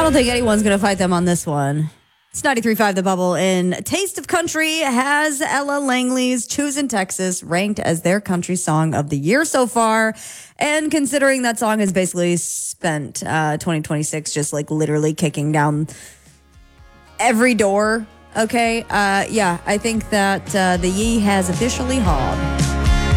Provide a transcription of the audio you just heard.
don't think anyone's going to fight them on this one. It's 93.5 The Bubble in Taste of Country has Ella Langley's Choosing Texas ranked as their country song of the year so far. And considering that song has basically spent 2026 just like literally kicking down every door. Okay. I think that the Yee has officially hauled.